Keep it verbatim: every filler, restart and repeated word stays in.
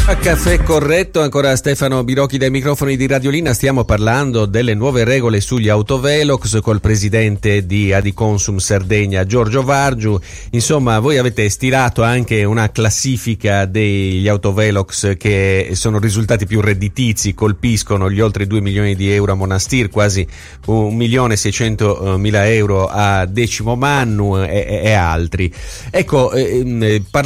A Caffè Corretto, ancora Stefano Birocchi dai microfoni di Radiolina. Stiamo parlando delle nuove regole sugli autovelox col presidente di Adiconsum Sardegna, Giorgio Vargiu. Insomma, voi avete stilato anche una classifica degli autovelox che sono risultati più redditizi, colpiscono gli oltre due milioni di euro a Monastir, quasi un milione seicentomila euro a Decimo Mannu e, e altri. Ecco, eh, parlando